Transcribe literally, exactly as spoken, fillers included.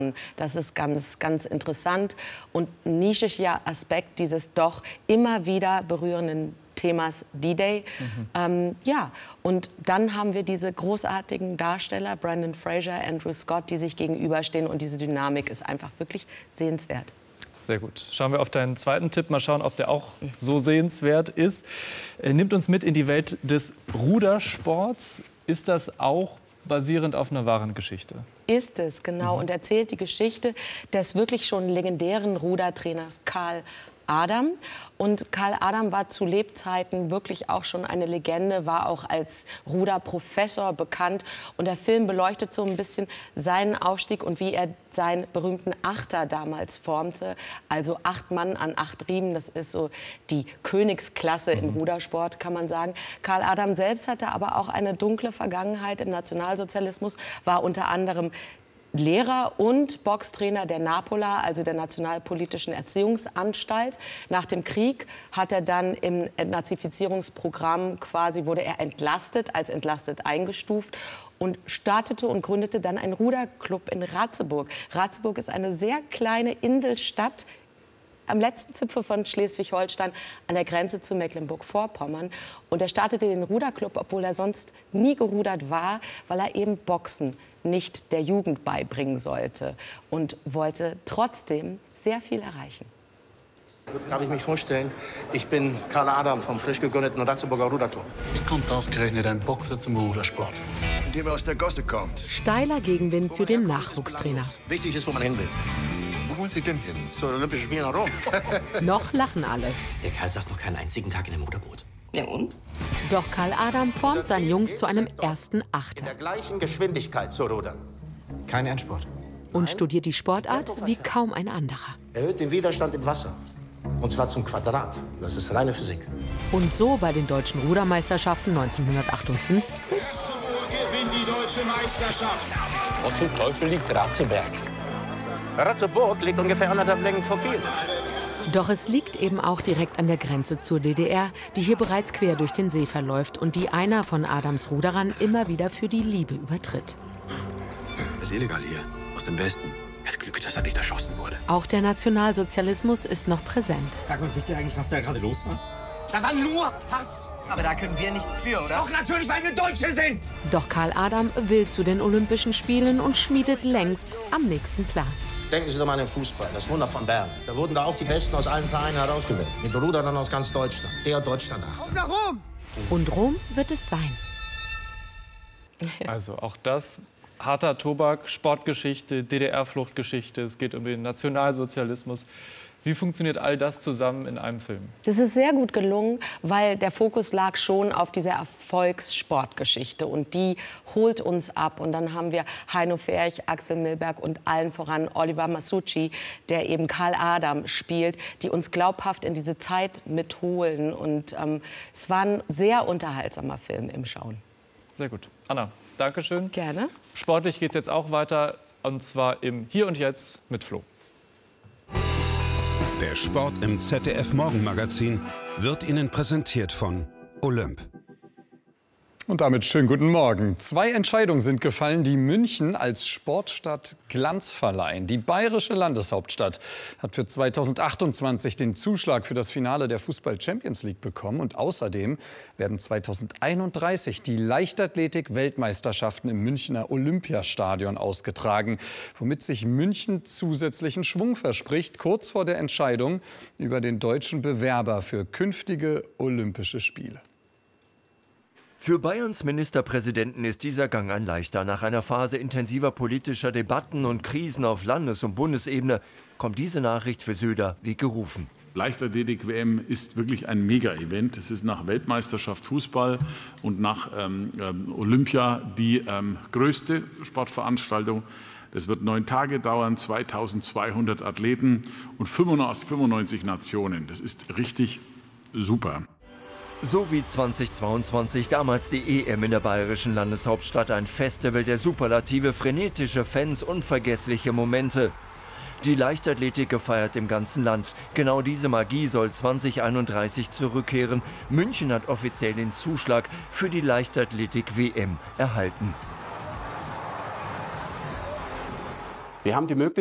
Das ist ganz, ganz interessant und ein nischiger Aspekt dieses doch immer wieder berührenden Themas D-Day. Mhm. Ähm, ja, und dann haben wir diese großartigen Darsteller, Brendan Fraser, Andrew Scott, die sich gegenüberstehen und diese Dynamik ist einfach wirklich sehenswert. Sehr gut. Schauen wir auf deinen zweiten Tipp, mal schauen, ob der auch so sehenswert ist. Er nimmt uns mit in die Welt des Rudersports. Ist das auch basierend auf einer wahren Geschichte? Ist es, genau. Mhm. Und erzählt die Geschichte des wirklich schon legendären Rudertrainers Karl Adam. Und Karl Adam war zu Lebzeiten wirklich auch schon eine Legende, war auch als Ruderprofessor bekannt. Und der Film beleuchtet so ein bisschen seinen Aufstieg und wie er seinen berühmten Achter damals formte. Also acht Mann an acht Riemen, das ist so die Königsklasse im Rudersport, kann man sagen. Karl Adam selbst hatte aber auch eine dunkle Vergangenheit im Nationalsozialismus, war unter anderem Lehrer und Boxtrainer der NAPOLA, also der Nationalpolitischen Erziehungsanstalt. Nach dem Krieg hat er dann im Entnazifizierungsprogramm quasi, wurde er entlastet, als entlastet eingestuft und startete und gründete dann einen Ruderclub in Ratzeburg. Ratzeburg ist eine sehr kleine Inselstadt am letzten Zipfel von Schleswig-Holstein an der Grenze zu Mecklenburg-Vorpommern. Und er startete den Ruderclub, obwohl er sonst nie gerudert war, weil er eben Boxen nicht der Jugend beibringen sollte und wollte trotzdem sehr viel erreichen. Darf ich mich vorstellen? Ich bin Karl Adam vom frisch gegründeten Ratzeburger Ruderclub. Wie kommt ausgerechnet ein Boxer zum Rudersport? Indem er aus der Gosse kommt. Steiler Gegenwind für den Nachwuchstrainer. Wichtig ist, wo man hin will. Wo wollen Sie denn hin? Zu den Olympischen Spielen nach Rom. Noch lachen alle. Der Kerl saß noch keinen einzigen Tag in einem Motorboot. Ja und? Doch Karl Adam formt seine Jungs zu einem ersten Achter. In der gleichen Geschwindigkeit zu rudern. Kein Endsport. Und studiert die Sportart wie kaum ein anderer. Erhöht den Widerstand im Wasser. Und zwar zum Quadrat. Das ist reine Physik. Und so bei den deutschen Rudermeisterschaften neunzehnhundertachtundfünfzig. Gewinnt die deutsche Meisterschaft. Wo zum Teufel liegt Ratzeberg? Ratzeburg liegt ungefähr anderthalb Längen vor Kiel. Doch es liegt eben auch direkt an der Grenze zur D D R, die hier bereits quer durch den See verläuft und die einer von Adams Ruderern immer wieder für die Liebe übertritt. Das ist illegal hier, aus dem Westen. Das Glück, dass er nicht erschossen wurde. Auch der Nationalsozialismus ist noch präsent. Sag mal, wisst ihr eigentlich, was da gerade los war? Da war nur Hass. Aber da können wir nichts für, oder? Doch natürlich, weil wir Deutsche sind. Doch Karl Adam will zu den Olympischen Spielen und schmiedet längst am nächsten Plan. Denken Sie doch mal an den Fußball, das Wunder von Bern. Da wurden da auch die Besten aus allen Vereinen herausgewählt. Mit Ruderern aus ganz Deutschland. Der Deutschland acht. Auf nach Rom! Und Rom wird es sein. Also auch das harter Tobak, Sportgeschichte, D D R-Fluchtgeschichte. Es geht um den Nationalsozialismus. Wie funktioniert all das zusammen in einem Film? Das ist sehr gut gelungen, weil der Fokus lag schon auf dieser Erfolgssportgeschichte. Und die holt uns ab. Und dann haben wir Heino Ferch, Axel Milberg und allen voran Oliver Masucci, der eben Karl Adam spielt, die uns glaubhaft in diese Zeit mitholen. Und ähm, es war ein sehr unterhaltsamer Film im Schauen. Sehr gut. Anna, danke schön. Gerne. Sportlich geht es jetzt auch weiter, und zwar im Hier und Jetzt mit Flo. Der Sport im Z D F-Morgenmagazin wird Ihnen präsentiert von Olymp. Und damit schönen guten Morgen. Zwei Entscheidungen sind gefallen, die München als Sportstadt Glanz verleihen. Die bayerische Landeshauptstadt hat für zweitausendachtundzwanzig den Zuschlag für das Finale der Fußball-Champions League bekommen. Und außerdem werden zweitausendeinunddreißig die Leichtathletik-Weltmeisterschaften im Münchner Olympiastadion ausgetragen, womit sich München zusätzlichen Schwung verspricht, kurz vor der Entscheidung über den deutschen Bewerber für künftige Olympische Spiele. Für Bayerns Ministerpräsidenten ist dieser Gang ein leichter. Nach einer Phase intensiver politischer Debatten und Krisen auf Landes- und Bundesebene kommt diese Nachricht für Söder wie gerufen. Leichtathletik-W M ist wirklich ein Mega-Event. Es ist nach Weltmeisterschaft Fußball und nach ähm, Olympia die ähm, größte Sportveranstaltung. Es wird neun Tage dauern, zweitausendzweihundert Athleten und fünfundneunzig Nationen. Das ist richtig super. So wie zweitausendzweiundzwanzig, damals die E M in der bayerischen Landeshauptstadt. Ein Festival der Superlative, frenetische Fans, unvergessliche Momente. Die Leichtathletik gefeiert im ganzen Land. Genau diese Magie soll zweitausendeinunddreißig zurückkehren. München hat offiziell den Zuschlag für die Leichtathletik-W M erhalten. Wir haben die Möglichkeit,